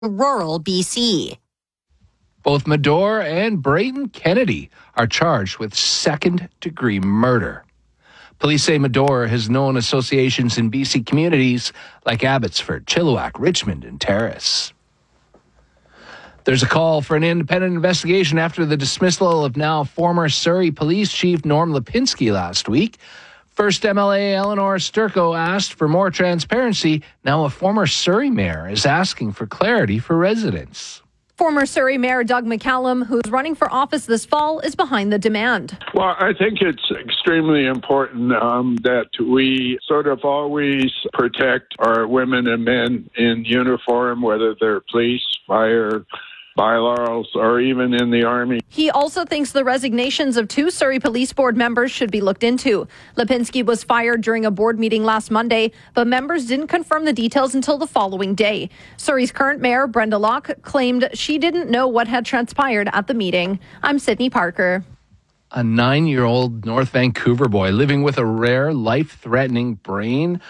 rural BC. Both Medore and Brayden Kennedy are charged with second-degree murder. Police say Medore has known associations in BC communities like Abbotsford, Chilliwack, Richmond, and Terrace. There's a call for an independent investigation after the dismissal of now former Surrey Police Chief Norm Lipinski last week. First MLA Eleanor Sturko asked for more transparency. Now a former Surrey mayor is asking for clarity for residents. Former Surrey Mayor Doug McCallum, who's running for office this fall, is behind the demand. Well, I think it's extremely important that we sort of always protect our women and men in uniform, whether they're police, fire, bylaws, or even in the Army. He also thinks the resignations of 2 Surrey Police Board members should be looked into. Lipinski was fired during a board meeting last Monday, but members didn't confirm the details until the following day. Surrey's current mayor, Brenda Locke, claimed she didn't know what had transpired at the meeting. I'm Sydney Parker. A 9-year-old North Vancouver boy living with a rare, life-threatening brain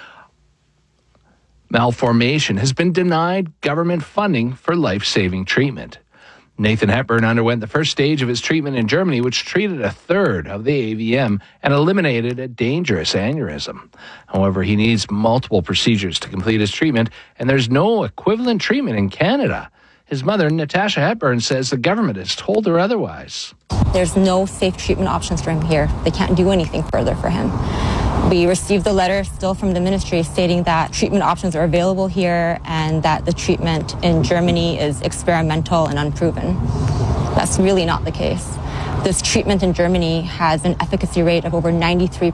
malformation has been denied government funding for life-saving treatment. Nathan Hepburn underwent the first stage of his treatment in Germany, which treated a third of the AVM and eliminated a dangerous aneurysm. However, he needs multiple procedures to complete his treatment, and there's no equivalent treatment in Canada. His mother, Natasha Hepburn, says the government has told her otherwise. There's no safe treatment options for him here. They can't do anything further for him. We received the letter still from the ministry stating that treatment options are available here and that the treatment in Germany is experimental and unproven. That's really not the case. This treatment in Germany has an efficacy rate of over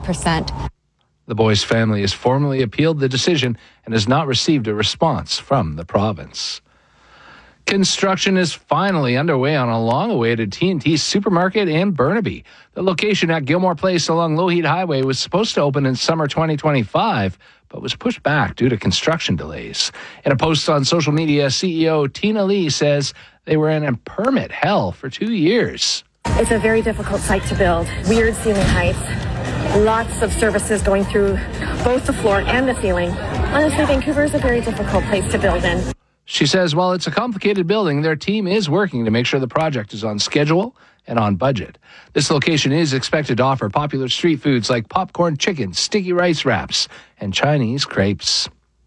93%. The boy's family has formally appealed the decision and has not received a response from the province. Construction is finally underway on a long-awaited T&T supermarket in Burnaby. The location at Gilmore Place along Lougheed Highway was supposed to open in summer 2025, but was pushed back due to construction delays. In a post on social media, CEO Tina Lee says they were in a permit hell for 2 years. It's a very difficult site to build. Weird ceiling heights. Lots of services going through both the floor and the ceiling. Honestly, Vancouver is a very difficult place to build in. She says while it's a complicated building, their team is working to make sure the project is on schedule and on budget. This location is expected to offer popular street foods like popcorn chicken, sticky rice wraps, and Chinese crepes.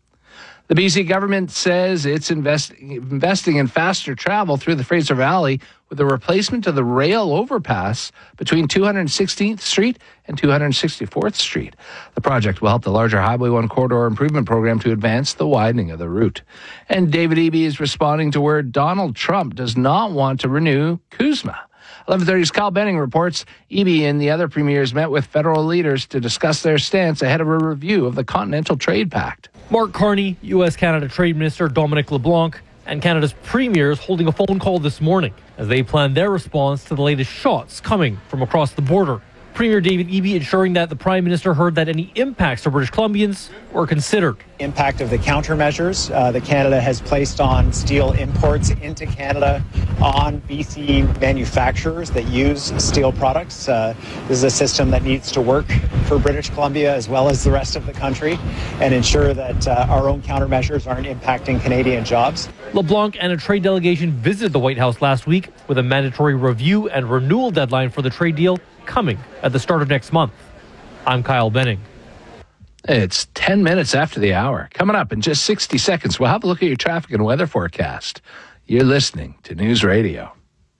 The BC government says it's investing in faster travel through the Fraser Valley with the replacement of the rail overpass between 216th Street and 264th Street. The project will help the larger Highway 1 corridor improvement program to advance the widening of the route. And David Eby is responding to where Donald Trump does not want to renew CUSMA. 11:30's Kyle Benning reports Eby and the other premiers met with federal leaders to discuss their stance ahead of a review of the Continental Trade Pact. Mark Carney, U.S.-Canada Trade Minister Dominic LeBlanc, and Canada's premiers holding a phone call this morning as they plan their response to the latest shots coming from across the border. Premier David Eby ensuring that the Prime Minister heard that any impacts to British Columbians were considered. Impact of the countermeasures that Canada has placed on steel imports into Canada on BC manufacturers that use steel products. This is a system that needs to work for British Columbia as well as the rest of the country and ensure that our own countermeasures aren't impacting Canadian jobs. LeBlanc and a trade delegation visited the White House last week with a mandatory review and renewal deadline for the trade deal coming at the start of next month. I'm Kyle Benning. It's 10 minutes after the hour. Coming up in just 60 seconds, we'll have a look at your traffic and weather forecast. You're listening to News Radio.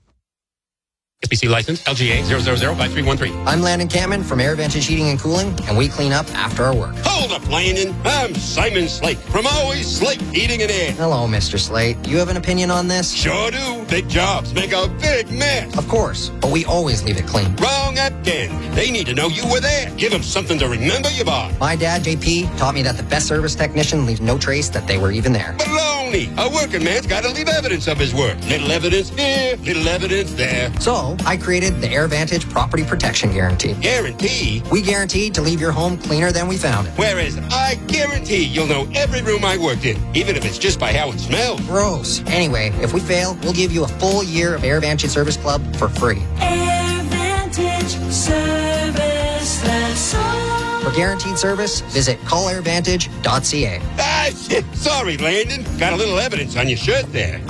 SBC license LGA 0005313. I'm Landon Cameron from AirVantage Heating and Cooling, and we clean up after our work. Hold up, Landon. I'm Simon Slate from Always Slate Heating and Air. Hello, Mr. Slate. You have an opinion on this? Sure do. Big jobs make a big mess. Of course, but we always leave it clean. Wrong again. They need to know you were there. Give them something to remember you by. My dad, JP, taught me that the best service technician leaves no trace that they were even there. Baloney. A working man's got to leave evidence of his work. Little evidence here, little evidence there. So, I created the AirVantage Property Protection Guarantee. Guarantee? We guaranteed to leave your home cleaner than we found it. Whereas I guarantee you'll know every room I worked in, even if it's just by how it smells. Gross. Anyway, if we fail, we'll give you a full year of AirVantage Service Club for free. AirVantage Service, that's all. For guaranteed service, visit callairvantage.ca. Ah, shit. Sorry, Landon. Got a little evidence on your shirt there.